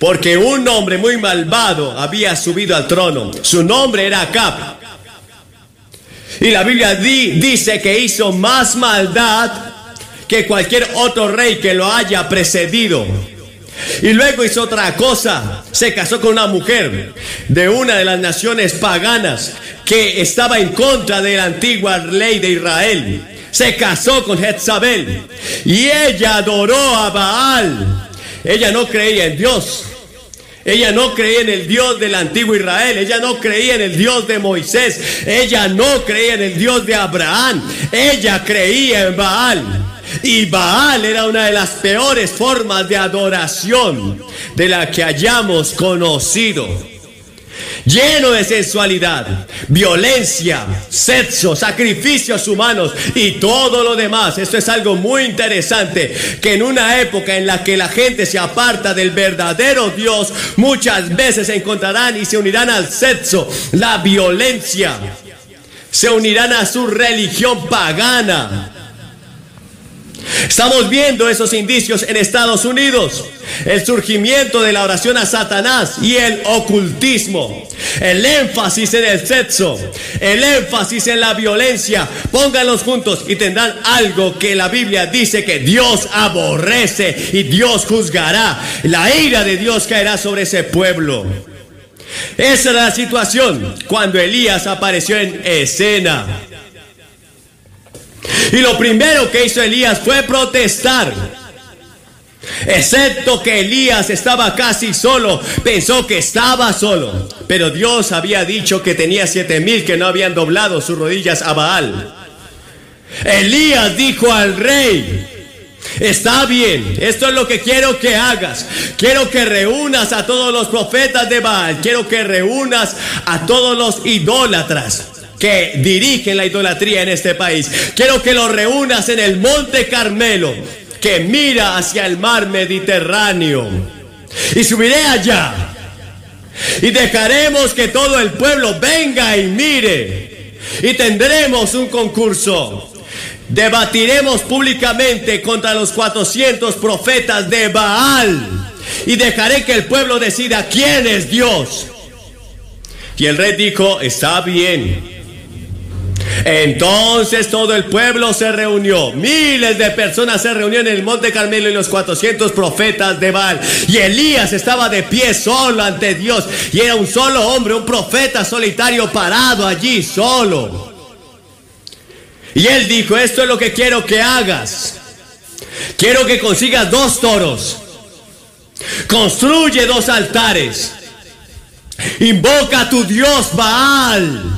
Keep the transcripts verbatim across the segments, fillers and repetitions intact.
porque un hombre muy malvado había subido al trono. Su nombre era Acab. Y la Biblia di, dice que hizo más maldad que cualquier otro rey que lo haya precedido. Y luego hizo otra cosa. Se casó con una mujer de una de las naciones paganas que estaba en contra de la antigua ley de Israel. Se casó con Jezabel y ella adoró a Baal. Ella no creía en Dios. Ella no creía en el Dios del antiguo Israel. Ella no creía en el Dios de Moisés. Ella no creía en el Dios de Abraham. Ella creía en Baal. Y Baal era una de las peores formas de adoración de la que hayamos conocido. Lleno de sensualidad, violencia, sexo, sacrificios humanos y todo lo demás. Esto es algo muy interesante, que en una época en la que la gente se aparta del verdadero Dios, muchas veces se encontrarán y se unirán al sexo, la violencia, se unirán a su religión pagana. Estamos viendo esos indicios en Estados Unidos. El surgimiento de la oración a Satanás y el ocultismo. El énfasis en el sexo. El énfasis en la violencia. Pónganlos juntos y tendrán algo que la Biblia dice que Dios aborrece y Dios juzgará. La ira de Dios caerá sobre ese pueblo. Esa era la situación cuando Elías apareció en escena. Y lo primero que hizo Elías fue protestar. Excepto que Elías estaba casi solo, pensó que estaba solo. Pero Dios había dicho que tenía siete mil que no habían doblado sus rodillas a Baal. Elías dijo al rey: está bien, esto es lo que quiero que hagas. Quiero que reúnas a todos los profetas de Baal. Quiero que reúnas a todos los idólatras que dirigen la idolatría en este país. Quiero que los reúnas en el monte Carmelo, que mira hacia el mar Mediterráneo. Y subiré allá y dejaremos que todo el pueblo venga y mire. Y tendremos un concurso. Debatiremos públicamente contra los cuatrocientos profetas de Baal. Y dejaré que el pueblo decida quién es Dios. Y el rey dijo: está bien. Entonces todo el pueblo se reunió. Miles de personas se reunieron en el monte Carmelo y los cuatrocientos profetas de Baal. Y Elías estaba de pie solo ante Dios. Y era un solo hombre, un profeta solitario parado allí solo. Y él dijo: esto es lo que quiero que hagas. Quiero que consigas dos toros. Construye dos altares. Invoca a tu Dios Baal.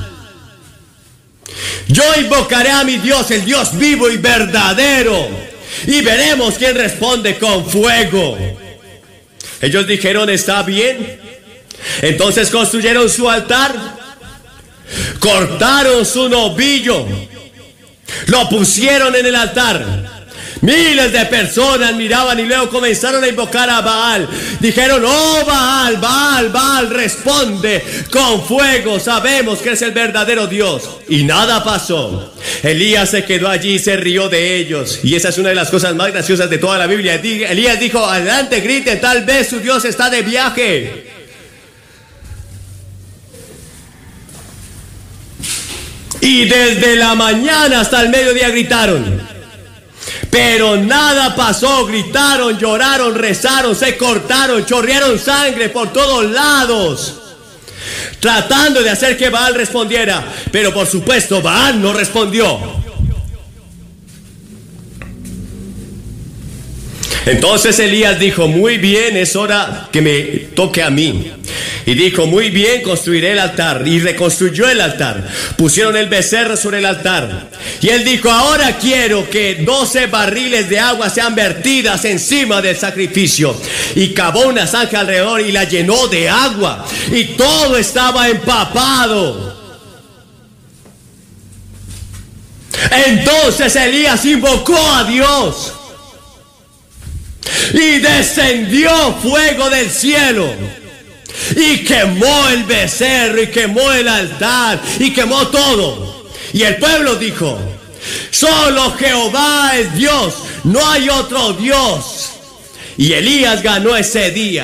Yo invocaré a mi Dios, el Dios vivo y verdadero, y veremos quién responde con fuego. Ellos dijeron: está bien. Entonces construyeron su altar, cortaron su novillo, lo pusieron en el altar. Miles de personas miraban y luego comenzaron a invocar a Baal. Dijeron: oh Baal, Baal, Baal, responde con fuego. Sabemos que es el verdadero Dios. Y nada pasó. Elías se quedó allí y se rió de ellos. Y esa es una de las cosas más graciosas de toda la Biblia. Elías dijo: adelante, griten, tal vez su Dios está de viaje. Y desde la mañana hasta el mediodía gritaron. Pero nada pasó. Gritaron, lloraron, rezaron, se cortaron, chorrearon sangre por todos lados, tratando de hacer que Baal respondiera. Pero por supuesto Baal no respondió. Entonces Elías dijo: muy bien, es hora que me toque a mí. Y dijo: muy bien, construiré el altar. Y reconstruyó el altar. Pusieron el becerro sobre el altar. Y él dijo: ahora quiero que doce barriles de agua sean vertidas encima del sacrificio. Y cavó una zanja alrededor y la llenó de agua. Y todo estaba empapado. Entonces Elías invocó a Dios. Y descendió fuego del cielo. Y quemó el becerro, y quemó el altar, y quemó todo. Y el pueblo dijo: solo Jehová es Dios, no hay otro Dios. Y Elías ganó ese día.